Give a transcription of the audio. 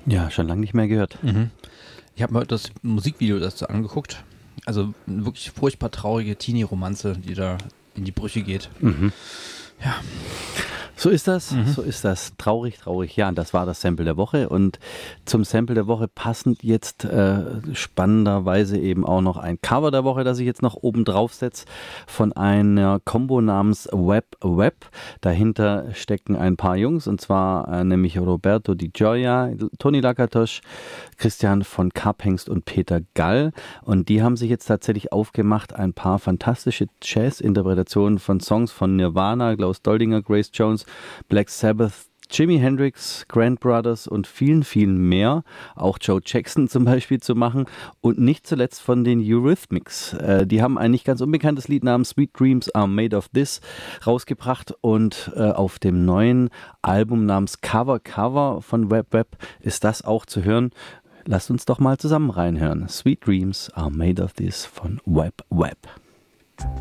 Ja, schon lange nicht mehr gehört. Ich habe mir das Musikvideo dazu angeguckt. Also eine wirklich furchtbar traurige Teenie-Romanze, die da in die Brüche geht. Ja. So ist das, so ist das. Traurig, traurig. Ja, das war das Sample der Woche. Und zum Sample der Woche passend jetzt spannenderweise eben auch noch ein Cover der Woche, das ich jetzt noch oben drauf setze, von einer Combo namens Web. Dahinter stecken ein paar Jungs, und zwar nämlich Roberto Di Gioia, Toni Lakatosch, Christian von Karphengst und Peter Gall. Und die haben sich jetzt tatsächlich aufgemacht, ein paar fantastische Jazz-Interpretationen von Songs von Nirvana, Klaus Doldinger, Grace Jones, Black Sabbath, Jimi Hendrix, Grant Brothers und vielen, vielen mehr, auch Joe Jackson zum Beispiel zu machen, und nicht zuletzt von den Eurythmics. Die haben ein nicht ganz unbekanntes Lied namens Sweet Dreams Are Made of This rausgebracht, und auf dem neuen Album namens Cover von Web ist das auch zu hören. Lasst uns doch mal zusammen reinhören. Sweet Dreams Are Made of This von Web.